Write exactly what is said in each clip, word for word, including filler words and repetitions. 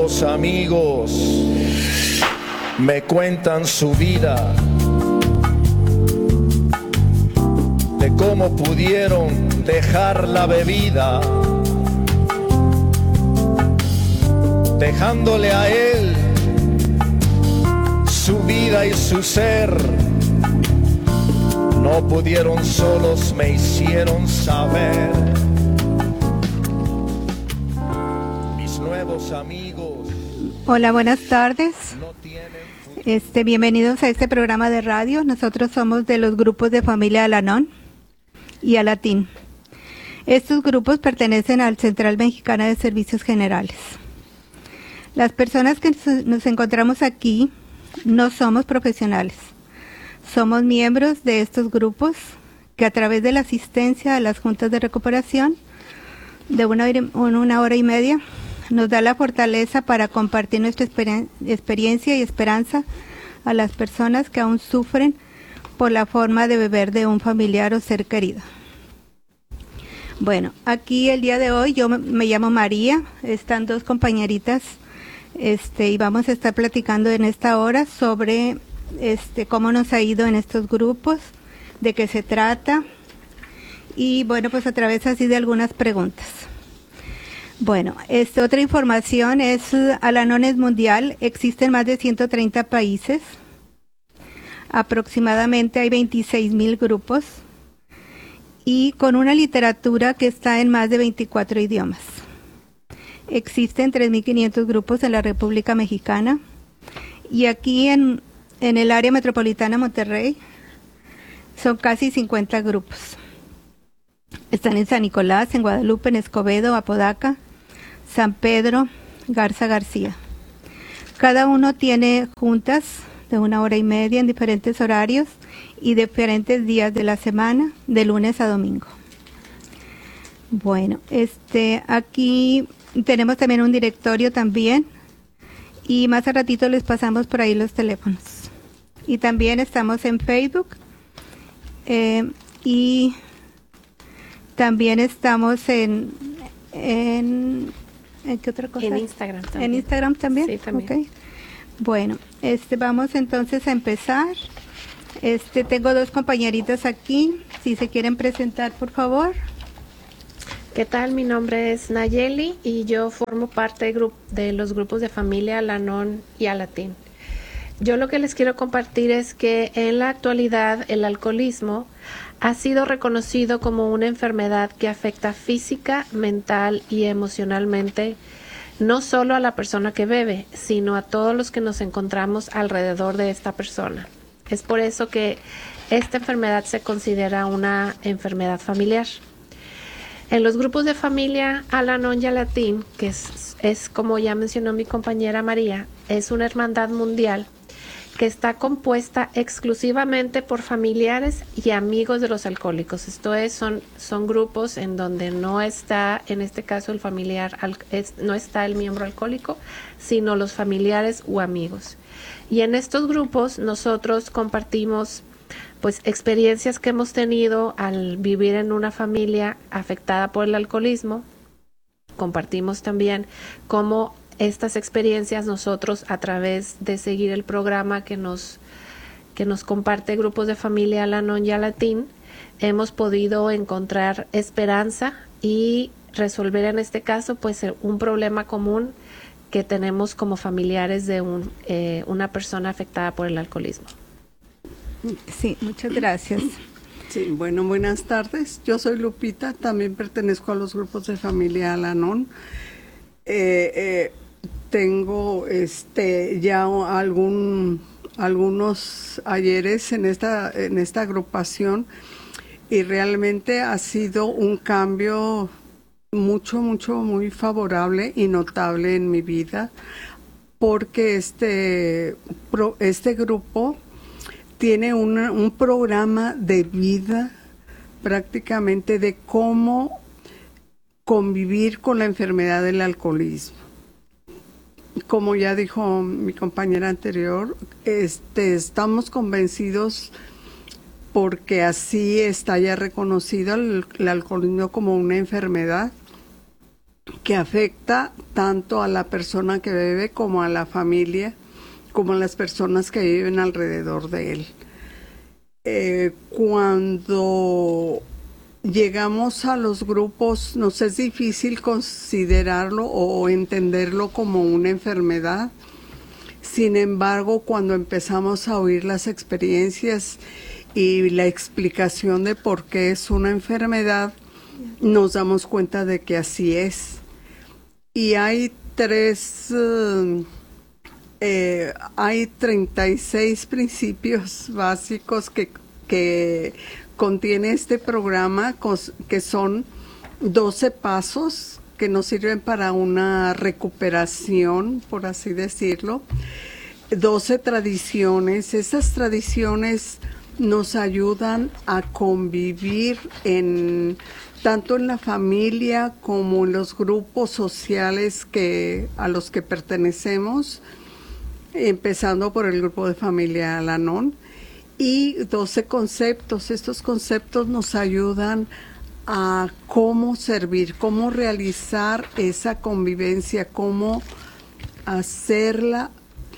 nuevos amigos me cuentan su vida, de cómo pudieron dejar la bebida, dejándole a él su vida y su ser. No pudieron solos, me hicieron saber. Mis nuevos amigos. Hola, buenas tardes. Este, bienvenidos a este programa de radio. Nosotros somos de los grupos de familia Al-Anon y Al-Atin. Estos grupos pertenecen al Central Mexicana de Servicios Generales. Las personas que nos encontramos aquí no somos profesionales. Somos miembros de estos grupos que a través de la asistencia a las juntas de recuperación de una, una hora y media nos da la fortaleza para compartir nuestra exper- experiencia y esperanza a las personas que aún sufren por la forma de beber de un familiar o ser querido. Bueno, aquí el día de hoy yo me, me llamo María, están dos compañeritas este, y vamos a estar platicando en esta hora sobre este, cómo nos ha ido en estos grupos, de qué se trata y bueno, pues a través así de algunas preguntas. Bueno, este, otra información es Al-Anon es mundial, existen más de ciento treinta países, aproximadamente hay veintiséis mil grupos y con una literatura que está en más de veinticuatro idiomas. Existen tres mil quinientos grupos en la República Mexicana y aquí en, en el área metropolitana de Monterrey son casi cincuenta grupos. Están en San Nicolás, en Guadalupe, en Escobedo, Apodaca, San Pedro, Garza García. Cada uno tiene juntas de una hora y media en diferentes horarios y diferentes días de la semana, de lunes a domingo. Bueno, este, aquí tenemos también un directorio también y más a ratito les pasamos por ahí los teléfonos. Y también estamos en Facebook eh, y también estamos en, en ¿en qué otra cosa? En Instagram también. ¿En Instagram también? Sí, también. Okay. Bueno, este, vamos entonces a empezar. Este, tengo dos compañeritas aquí, si se quieren presentar, por favor. ¿Qué tal? Mi nombre es Nayeli y yo formo parte de, gru- de los grupos de familia Al-Anon y Al-Atin. Yo lo que les quiero compartir es que en la actualidad el alcoholismo ha sido reconocido como una enfermedad que afecta física, mental y emocionalmente no solo a la persona que bebe, sino a todos los que nos encontramos alrededor de esta persona. Es por eso que esta enfermedad se considera una enfermedad familiar. En los grupos de familia Al-Anon y Al-Atin, que es, es como ya mencionó mi compañera María, es una hermandad mundial que está compuesta exclusivamente por familiares y amigos de los alcohólicos. Esto es, son, son grupos en donde no está, en este caso el familiar, es, no está el miembro alcohólico, sino los familiares u amigos. Y en estos grupos nosotros compartimos pues experiencias que hemos tenido al vivir en una familia afectada por el alcoholismo. Compartimos también cómo estas experiencias nosotros a través de seguir el programa que nos, que nos comparte grupos de familia Al-Anon y Al-Atin, hemos podido encontrar esperanza y resolver en este caso pues un problema común que tenemos como familiares de un, eh, una persona afectada por el alcoholismo. Sí, muchas gracias. Sí, bueno, buenas tardes. Yo soy Lupita, también pertenezco a los grupos de familia Al-Anon. Eh, eh, tengo este ya algún algunos ayeres en esta en esta agrupación y realmente ha sido un cambio mucho mucho muy favorable y notable en mi vida, porque este pro, este grupo tiene una, un programa de vida prácticamente de cómo convivir con la enfermedad del alcoholismo. Como ya dijo mi compañera anterior, este, estamos convencidos porque así está ya reconocido el, el alcoholismo como una enfermedad que afecta tanto a la persona que bebe como a la familia, como a las personas que viven alrededor de él. Eh, cuando llegamos a los grupos, nos es difícil considerarlo o entenderlo como una enfermedad. Sin embargo, cuando empezamos a oír las experiencias y la explicación de por qué es una enfermedad, nos damos cuenta de que así es. Y hay tres, uh, eh, hay treinta y seis principios básicos que, que contiene este programa, que son doce pasos que nos sirven para una recuperación, por así decirlo, doce tradiciones. Esas tradiciones nos ayudan a convivir en tanto en la familia como en los grupos sociales que, a los que pertenecemos, empezando por el grupo de familia Al-Anon, y doce conceptos. Estos conceptos nos ayudan a cómo servir, cómo realizar esa convivencia, cómo hacerla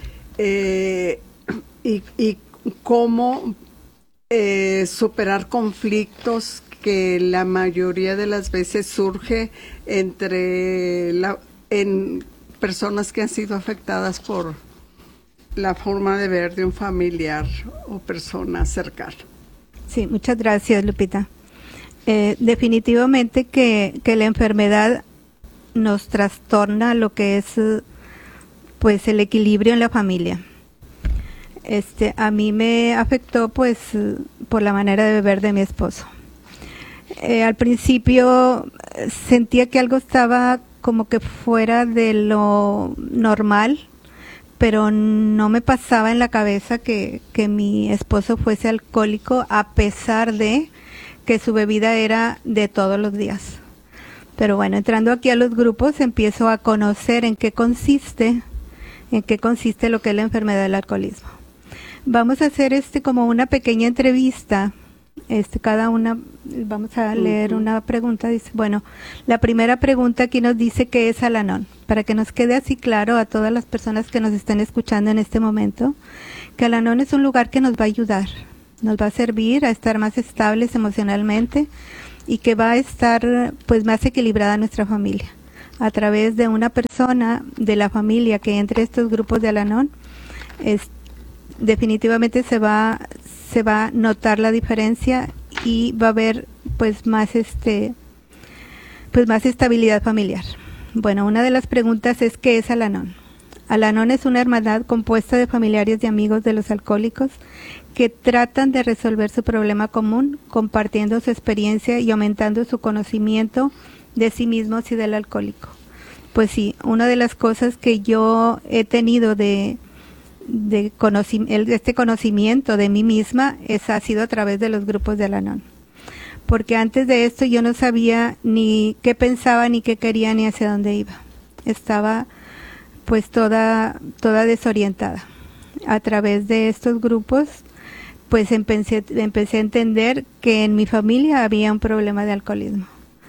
eh, y, y cómo eh, superar conflictos que la mayoría de las veces surge entre la, en personas que han sido afectadas por la forma de ver de un familiar o persona cercana. Sí, muchas gracias, Lupita. Eh, definitivamente que, que la enfermedad nos trastorna lo que es pues el equilibrio en la familia. Este, a mí me afectó pues por la manera de beber de mi esposo. Eh, al principio sentía que algo estaba como que fuera de lo normal, pero no me pasaba en la cabeza que, que mi esposo fuese alcohólico, a pesar de que su bebida era de todos los días. Pero bueno, entrando aquí a los grupos, empiezo a conocer en qué consiste, en qué consiste lo que es la enfermedad del alcoholismo. Vamos a hacer este como una pequeña entrevista. Este, cada una, vamos a leer uh-huh. una pregunta. Dice, bueno, la primera pregunta aquí nos dice qué es Al-Anon, para que nos quede así claro a todas las personas que nos estén escuchando en este momento, que Al-Anon es un lugar que nos va a ayudar, nos va a servir a estar más estables emocionalmente y que va a estar pues más equilibrada nuestra familia. A través de una persona de la familia que entre estos grupos de Al-Anon, es, definitivamente se va se va a notar la diferencia y va a haber pues más este pues más estabilidad familiar. Bueno, una de las preguntas es ¿qué es Al-Anon? Al-Anon es una hermandad compuesta de familiares y amigos de los alcohólicos que tratan de resolver su problema común, compartiendo su experiencia y aumentando su conocimiento de sí mismos y del alcohólico. Pues sí, una de las cosas que yo he tenido de de conoci- este conocimiento de mí misma es, ha sido a través de los grupos de Al-Anon, porque antes de esto yo no sabía ni qué pensaba, ni qué quería, ni hacia dónde iba. Estaba pues toda toda desorientada. A través de estos grupos pues empecé, empecé a entender que en mi familia había un problema de alcoholismo.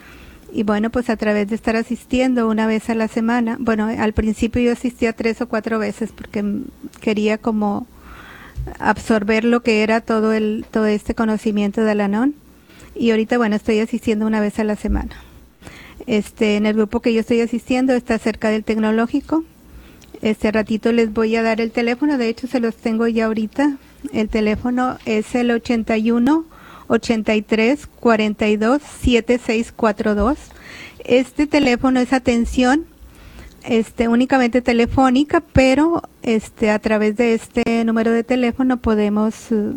Y bueno, pues a través de estar asistiendo una vez a la semana, bueno, al principio yo asistía tres o cuatro veces porque quería como absorber lo que era todo el todo este conocimiento de Al-Anon, y ahorita bueno, estoy asistiendo una vez a la semana. Este, en el grupo que yo estoy asistiendo está cerca del Tecnológico. Este ratito les voy a dar el teléfono, de hecho se los tengo ya ahorita. El teléfono es el ochenta y uno, ochenta y tres, cuarenta y dos, setenta y seis cuarenta y dos. Este teléfono es atención este únicamente telefónica, pero este a través de este número de teléfono podemos uh,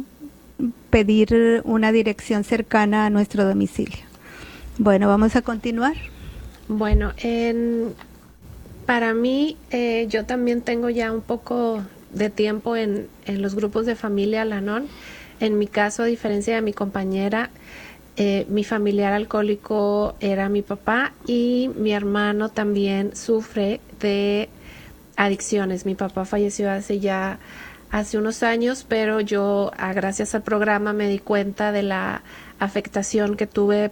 pedir una dirección cercana a nuestro domicilio. Bueno, vamos a continuar. Bueno, en, para mí, eh, yo también tengo ya un poco de tiempo en, en los grupos de familia Al-Anon. En mi caso, a diferencia de mi compañera, eh, mi familiar alcohólico era mi papá y mi hermano también sufre de adicciones. Mi papá falleció hace ya hace unos años, pero yo, a, gracias al programa, me di cuenta de la afectación que tuve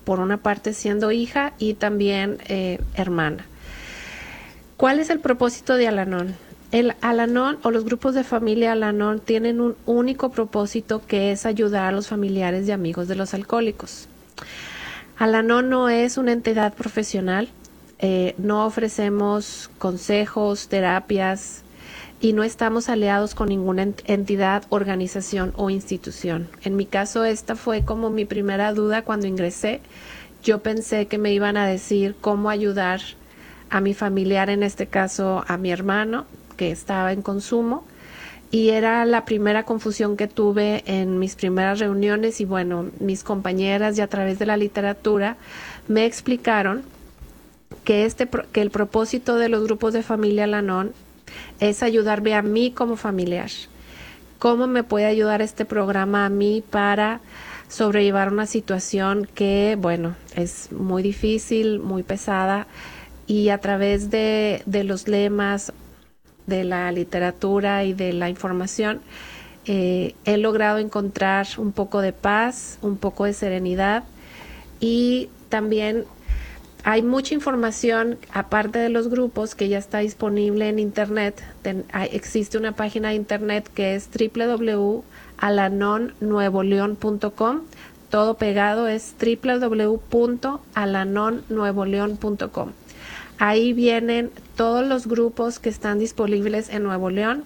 por una parte siendo hija y también eh, hermana. ¿Cuál es el propósito de Al-Anon? El Al-Anon o los grupos de familia Al-Anon tienen un único propósito, que es ayudar a los familiares y amigos de los alcohólicos. Al-Anon no es una entidad profesional, eh, no ofrecemos consejos, terapias y no estamos aliados con ninguna entidad, organización o institución. En mi caso, esta fue como mi primera duda cuando ingresé. Yo pensé que me iban a decir cómo ayudar a mi familiar, en este caso a mi hermano, que estaba en consumo, y era la primera confusión que tuve en mis primeras reuniones. Y bueno, mis compañeras y a través de la literatura me explicaron que, este, que el propósito de los grupos de familia Al-Anon es ayudarme a mí como familiar. ¿Cómo me puede ayudar este programa a mí para sobrellevar una situación que, bueno, es muy difícil, muy pesada? Y a través de, de los lemas, de la literatura y de la información, eh, he logrado encontrar un poco de paz, un poco de serenidad, y también hay mucha información aparte de los grupos que ya está disponible en internet. Ten, hay, existe una página de internet que es doble u doble u doble u punto alanon nuevo león punto com. Todo pegado es doble u doble u doble u punto alanon nuevo león punto com. Ahí vienen todos los grupos que están disponibles en Nuevo León,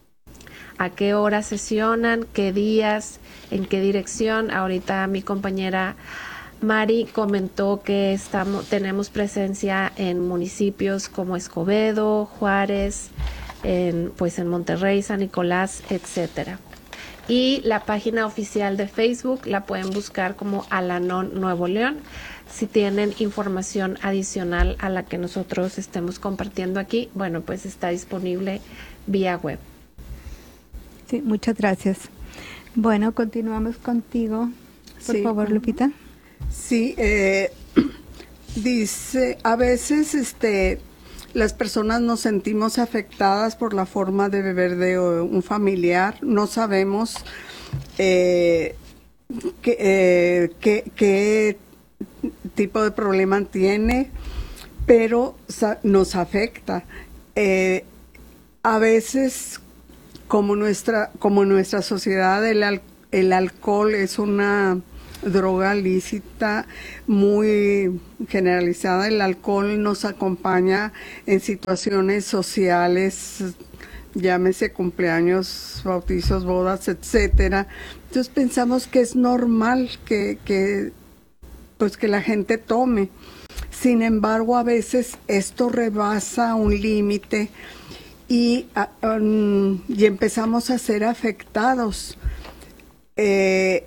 a qué hora sesionan, qué días, en qué dirección. Ahorita mi compañera Mari comentó que estamos, tenemos presencia en municipios como Escobedo, Juárez, en, pues en Monterrey, San Nicolás, etcétera. Y la página oficial de Facebook la pueden buscar como Al-Anon Nuevo León, si tienen información adicional a la que nosotros estemos compartiendo aquí. Bueno, pues está disponible vía web. Sí, muchas gracias. Bueno, continuamos contigo. Por Sí. favor, Lupita. Sí, eh, dice, a veces este, las personas nos sentimos afectadas por la forma de beber de un familiar. No sabemos eh, qué, eh, qué, qué tipo de problema tiene, pero nos afecta. Eh, a veces, como nuestra, como nuestra sociedad, el, al, el alcohol es una droga lícita muy generalizada. El alcohol nos acompaña en situaciones sociales, llámese cumpleaños, bautizos, bodas, etcétera. Entonces pensamos que es normal que, que pues que la gente tome. Sin embargo, a veces esto rebasa un límite y, um, y empezamos a ser afectados. Eh,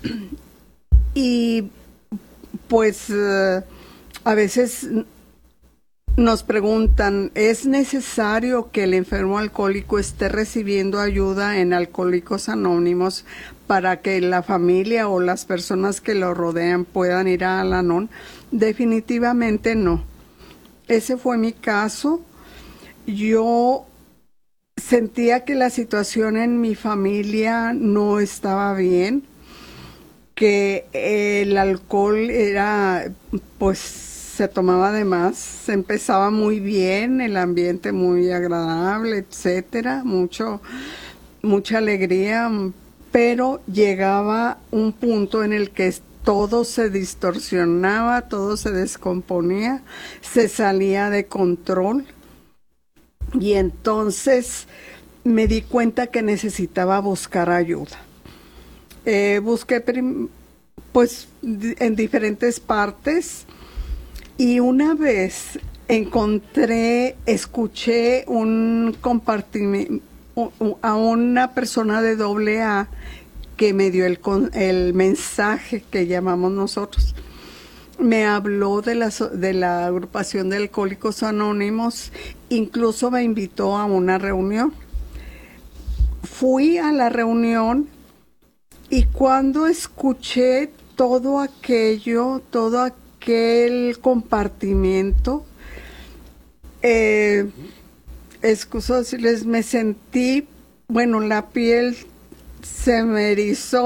y pues uh, a veces nos preguntan, ¿es necesario que el enfermo alcohólico esté recibiendo ayuda en Alcohólicos Anónimos para que la familia o las personas que lo rodean puedan ir a Al-Anon? Definitivamente no. Ese fue mi caso. Yo sentía que la situación en mi familia no estaba bien, que el alcohol era, pues, se tomaba de más, se empezaba muy bien, el ambiente muy agradable, etcétera, mucho, mucha alegría, pero llegaba un punto en el que todo se distorsionaba, todo se descomponía, se salía de control, y entonces me di cuenta que necesitaba buscar ayuda. Eh, busqué prim- pues en diferentes partes, y una vez encontré, escuché un compartimiento a una persona de doble A que me dio el, el mensaje que llamamos nosotros. Me habló de la, de la agrupación de Alcohólicos Anónimos, incluso me invitó a una reunión. Fui a la reunión y cuando escuché todo aquello, todo aquel compartimiento, eh, excuso decirles, me sentí, bueno, la piel se me erizó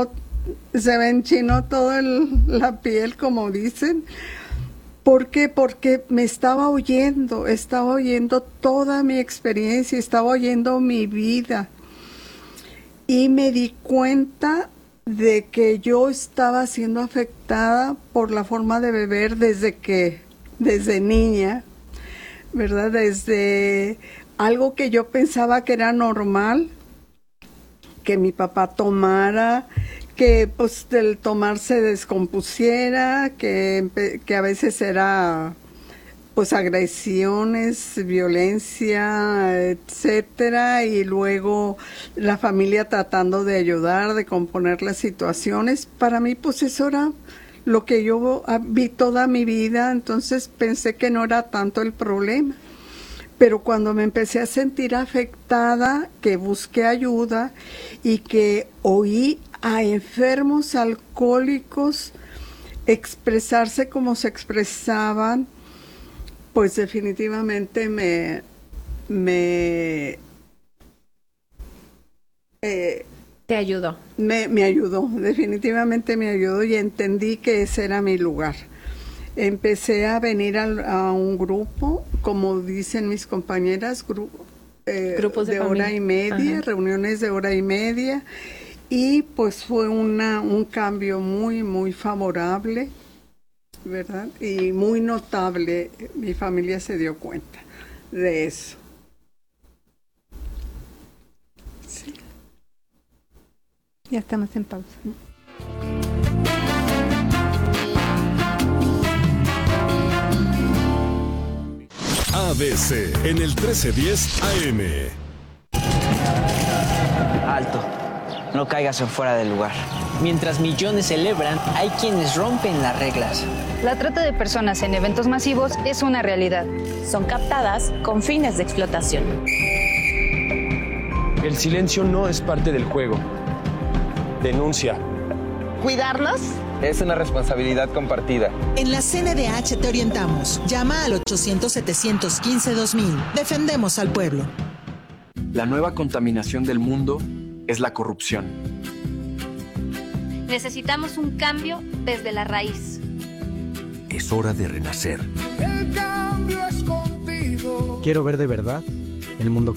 se me enchinó toda la piel, como dicen. ¿Por qué? Porque me estaba oyendo, estaba oyendo toda mi experiencia, estaba oyendo mi vida. Y me di cuenta de que yo estaba siendo afectada por la forma de beber desde que, desde niña, ¿verdad? Desde algo que yo pensaba que era normal, que mi papá tomara, que pues del tomar se descompusiera, que, que a veces era pues agresiones, violencia, etcétera, y luego la familia tratando de ayudar, de componer las situaciones. Para mí pues eso era lo que yo vi toda mi vida, entonces pensé que no era tanto el problema. Pero cuando me empecé a sentir afectada, que busqué ayuda y que oí a enfermos alcohólicos expresarse como se expresaban, pues definitivamente me, me eh, te ayudó. Me, me ayudó, definitivamente me ayudó y entendí que ese era mi lugar. Empecé a venir a, a un grupo, como dicen mis compañeras, gru, eh, grupos de, de hora y media, Ajá. reuniones de hora y media, y pues fue una, un cambio muy, muy favorable, ¿verdad? Y muy notable. Mi familia se dio cuenta de eso. Sí. Ya estamos en pausa. A B C en el trece diez A M. Alto, no caigas en fuera del lugar. Mientras millones celebran, hay quienes rompen las reglas. La trata de personas en eventos masivos es una realidad. Son captadas con fines de explotación. El silencio no es parte del juego. Denuncia. ¿Cuidarlos? Es una responsabilidad compartida. En la C N D H te orientamos. Llama al ochocientos, setecientos quince, dos mil. Defendemos al pueblo. La nueva contaminación del mundo es la corrupción. Necesitamos un cambio desde la raíz. Es hora de renacer. El cambio es contigo. Quiero ver de verdad el mundo que